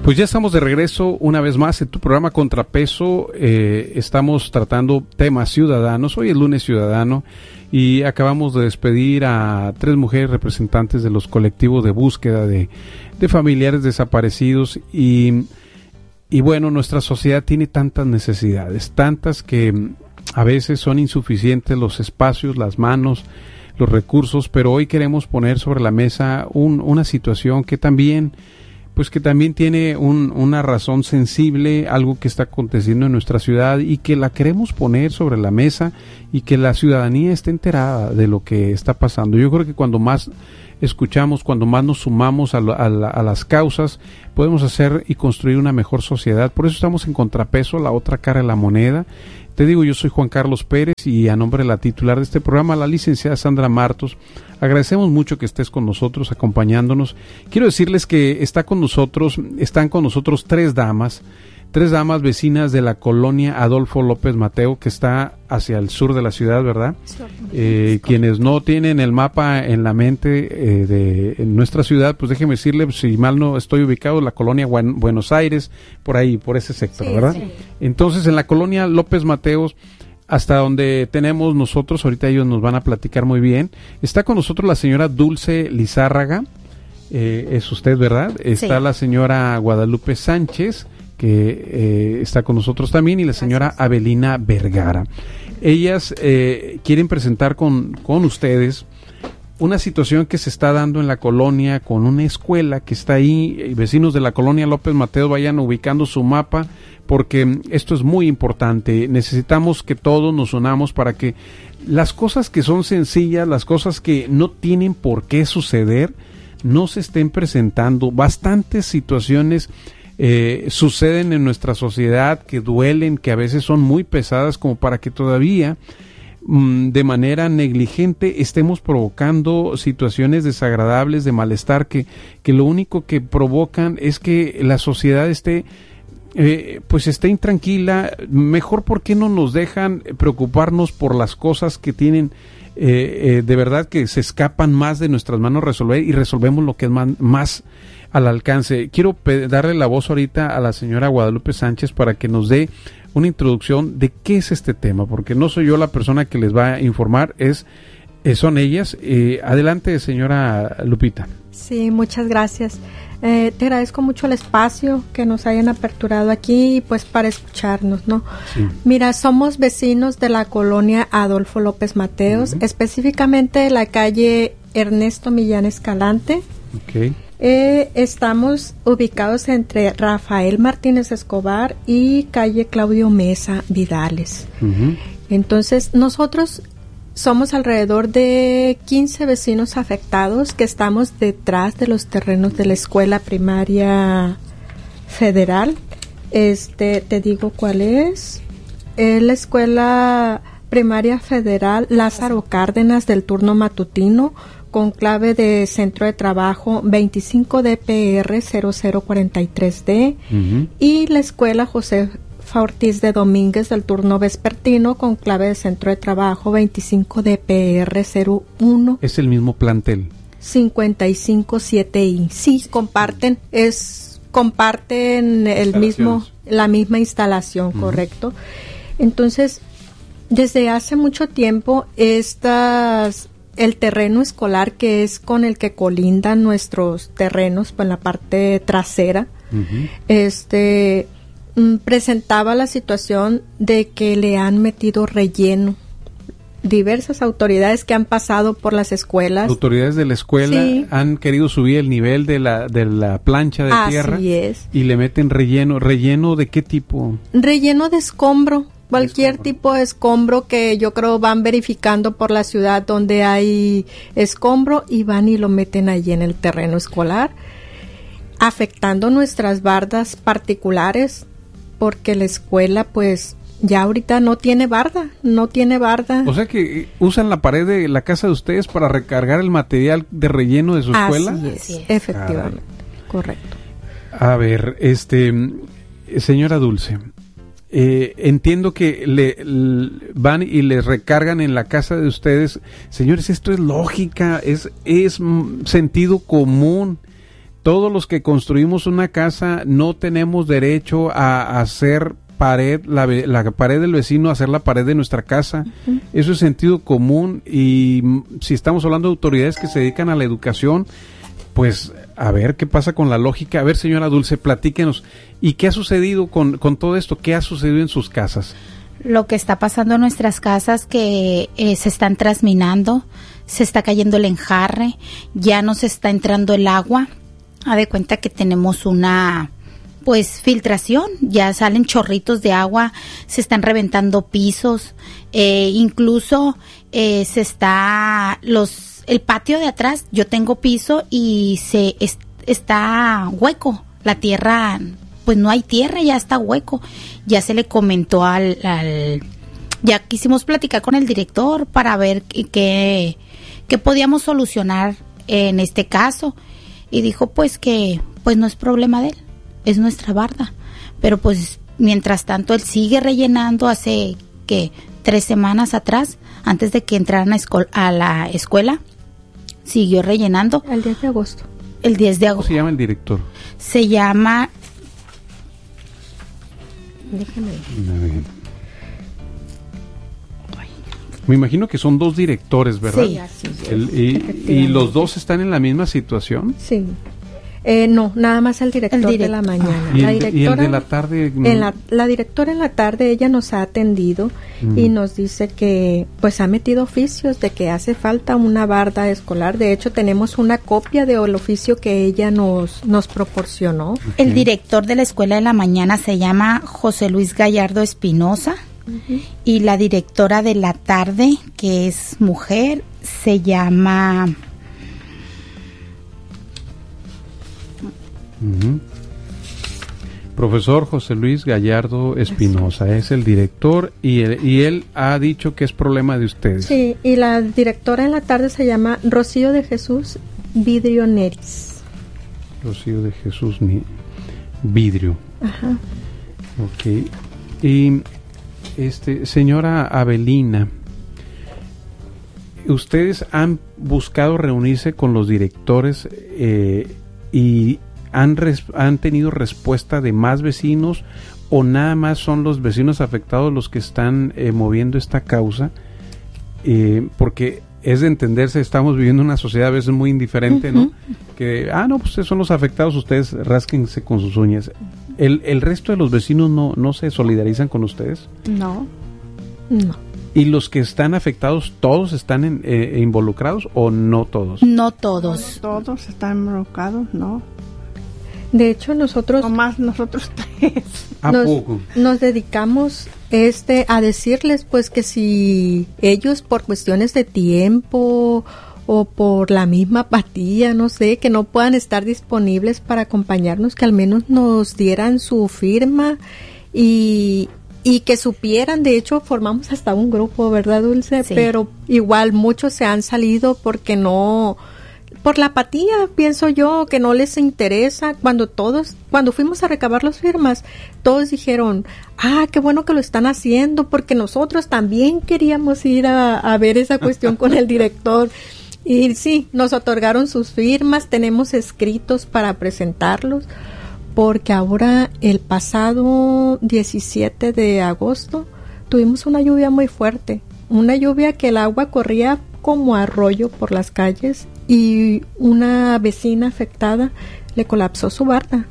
Pues ya estamos de regreso una vez más en tu programa Contrapeso. Estamos tratando temas ciudadanos. Hoy es lunes ciudadano y acabamos de despedir a 3 mujeres representantes de los colectivos de búsqueda de familiares desaparecidos y bueno, nuestra sociedad tiene tantas necesidades, tantas que a veces son insuficientes los espacios, las manos, los recursos, pero hoy queremos poner sobre la mesa una situación que también tiene una razón sensible, algo que está aconteciendo en nuestra ciudad y que la queremos poner sobre la mesa y que la ciudadanía esté enterada de lo que está pasando. Yo creo que cuando más escuchamos, cuando más nos sumamos a las causas, podemos hacer y construir una mejor sociedad. Por eso estamos en Contrapeso, la otra cara de la moneda. Te digo, yo soy Juan Carlos Pérez y a nombre de la titular de este programa, la licenciada Sandra Martos, agradecemos mucho que estés con nosotros, acompañándonos. Quiero decirles que están con nosotros 3 damas vecinas de la colonia Adolfo López Mateo, que está hacia el sur de la ciudad, ¿verdad? Quienes no tienen el mapa en la mente de nuestra ciudad, pues déjeme decirle, si mal no estoy ubicado, la colonia Buenos Aires, por ahí, por ese sector, sí, ¿verdad? Sí. Entonces, en la colonia López Mateos, hasta donde tenemos nosotros, ahorita ellos nos van a platicar muy bien, está con nosotros la señora Dulce Lizárraga, es usted, ¿verdad? Está la señora Guadalupe Sánchez, que está con nosotros también, y la señora Abelina Vergara. Ellas quieren presentar con ustedes una situación que se está dando en la colonia con una escuela que está ahí. Vecinos de la colonia López Mateo, vayan ubicando su mapa, porque esto es muy importante. Necesitamos que todos nos unamos para que las cosas que son sencillas, las cosas que no tienen por qué suceder, no se estén presentando. Bastantes situaciones suceden en nuestra sociedad que duelen, que a veces son muy pesadas, como para que todavía de manera negligente estemos provocando situaciones desagradables de malestar que lo único que provocan es que la sociedad esté intranquila. Mejor, ¿por qué no nos dejan preocuparnos por las cosas que tienen de verdad que se escapan más de nuestras manos resolver, y resolvemos lo que es más al alcance? Quiero darle la voz ahorita a la señora Guadalupe Sánchez para que nos dé una introducción de qué es este tema, porque no soy yo la persona que les va a informar, son ellas. Adelante, señora Lupita. Sí, muchas gracias. Te agradezco mucho el espacio que nos hayan aperturado aquí, pues para escucharnos, ¿no? Sí. Mira, somos vecinos de la colonia Adolfo López Mateos, específicamente de la calle Ernesto Millán Escalante. Okay. Estamos ubicados entre Rafael Martínez Escobar y calle Claudio Mesa Vidales. Entonces, nosotros somos alrededor de 15 vecinos afectados que estamos detrás de los terrenos de la escuela primaria federal. Te digo cuál es. Es la escuela primaria federal Lázaro Cárdenas del turno matutino, con clave de centro de trabajo 25 DPR 0043D, y la escuela Josefa Ortiz de Domínguez del turno vespertino, con clave de centro de trabajo 25 DPR 01. ¿Es el mismo plantel? 557I. Sí, comparten la misma instalación, correcto. Entonces, desde hace mucho tiempo el terreno escolar, que es con el que colindan nuestros terrenos, pues en la parte trasera, presentaba la situación de que le han metido relleno. Diversas autoridades que han pasado por las escuelas. Autoridades de la escuela, sí, han querido subir el nivel de la plancha de tierra. Así es. Y le meten relleno. ¿Relleno de qué tipo? Relleno de escombro. Cualquier tipo de escombro que yo creo van verificando por la ciudad donde hay escombro y van y lo meten allí en el terreno escolar, afectando nuestras bardas particulares, porque la escuela pues ya ahorita no tiene barda. O sea que usan la pared de la casa de ustedes para recargar el material de relleno de su escuela. Así es, efectivamente, correcto. A ver, señora Dulce, entiendo que van y les recargan en la casa de ustedes. Señores, esto es lógica, es sentido común. todos los que construimos una casa no tenemos derecho a hacer pared, la pared del vecino, hacer la pared de nuestra casa. Uh-huh. Eso es sentido común, y si estamos hablando de autoridades que se dedican a la educación, pues a ver qué pasa con la lógica. A ver, señora Dulce, platíquenos. ¿Y qué ha sucedido con todo esto? ¿Qué ha sucedido en sus casas? Lo que está pasando en nuestras casas, que se están trasminando, se está cayendo el enjarre, ya nos está entrando el agua. Haz de cuenta que tenemos una, pues, filtración, ya salen chorritos de agua, se están reventando pisos, incluso se está el patio de atrás, yo tengo piso y está hueco, la tierra, pues no hay tierra, ya está hueco. Ya se le comentó ya quisimos platicar con el director para ver qué podíamos solucionar en este caso, y dijo pues que pues no es problema de él, es nuestra barda, pero pues mientras tanto él sigue rellenando. Hace que 3 semanas atrás, antes de que entraran a la escuela, siguió rellenando. El 10 de agosto. El 10 de agosto. ¿Cómo se llama el director? Se llama... Déjame ver. Me imagino que son 2 directores, ¿verdad? Sí, así es. ¿Y los 2 están en la misma situación? Sí. No, nada más el director de la mañana. ¿Y el de la tarde? La directora en la tarde, ella nos ha atendido y nos dice que pues ha metido oficios de que hace falta una barda escolar. De hecho, tenemos una copia del oficio que ella nos proporcionó. Okay. El director de la escuela de la mañana se llama José Luis Gallardo Espinosa. Uh-huh. Y la directora de la tarde, que es mujer, se llama... Uh-huh. Profesor José Luis Gallardo Espinosa es el director, y él ha dicho que es problema de ustedes. Sí, y la directora en la tarde se llama Rocío de Jesús Vidrio Neris. Rocío de Jesús Vidrio. Ajá. Ok. Y señora Avelina, ¿ustedes han buscado reunirse con los directores y han tenido respuesta de más vecinos, o nada más son los vecinos afectados los que están moviendo esta causa? Porque es de entenderse, estamos viviendo una sociedad a veces muy indiferente, uh-huh. ¿no? Que, no, pues son los afectados, ustedes rásquense con sus uñas. ¿El resto de los vecinos no se solidarizan con ustedes? No. ¿Y los que están afectados, todos están involucrados o no todos? No todos. Todos están involucrados, no. De hecho, nosotros... Nomás nosotros 3. Nos dedicamos a decirles pues que si ellos por cuestiones de tiempo o por la misma apatía, no sé, que no puedan estar disponibles para acompañarnos, que al menos nos dieran su firma y que supieran. De hecho, formamos hasta un grupo, ¿verdad, Dulce? Sí. Pero igual muchos se han salido porque no... Por la apatía, pienso yo, que no les interesa. Cuando fuimos a recabar las firmas, todos dijeron, qué bueno que lo están haciendo, porque nosotros también queríamos ir a ver esa cuestión con el director. Y sí, nos otorgaron sus firmas, tenemos escritos para presentarlos, porque ahora el pasado 17 de agosto tuvimos una lluvia muy fuerte, una lluvia que el agua corría como arroyo por las calles, y una vecina afectada le colapsó su barda.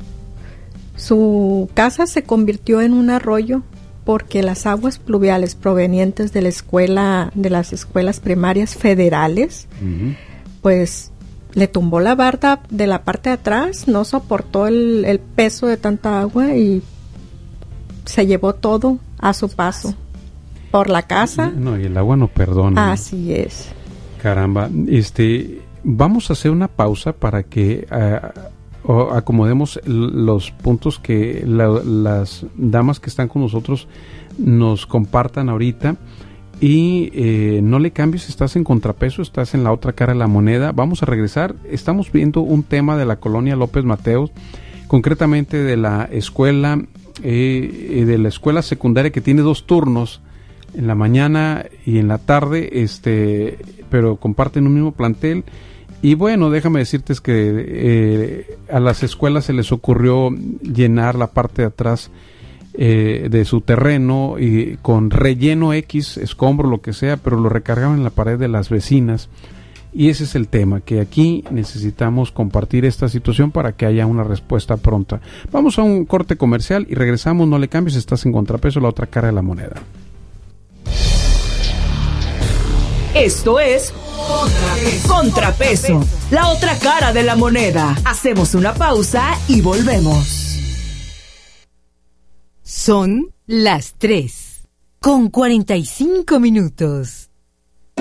Su casa se convirtió en un arroyo porque las aguas pluviales provenientes de las escuelas primarias federales, uh-huh. pues le tumbó la barda de la parte de atrás, no soportó el peso de tanta agua y se llevó todo a su paso por la casa. No, y el agua no perdona. Así es. Caramba, vamos a hacer una pausa para que acomodemos los puntos que las damas que están con nosotros nos compartan ahorita. Y no le cambies, estás en Contrapeso, estás en la otra cara de la moneda. Vamos a regresar. Estamos viendo un tema de la colonia López Mateos, concretamente de la escuela secundaria, que tiene 2 turnos, en la mañana y en la tarde, pero comparten un mismo plantel. Y bueno, déjame decirte que a las escuelas se les ocurrió llenar la parte de atrás de su terreno y con relleno X, escombro, lo que sea, pero lo recargaban en la pared de las vecinas. Y ese es el tema, que aquí necesitamos compartir esta situación para que haya una respuesta pronta. Vamos a un corte comercial y regresamos. No le cambies, estás en Contrapeso, la otra cara de la moneda. Esto es Contrapeso, la otra cara de la moneda. Hacemos una pausa y volvemos. Son las 3:45.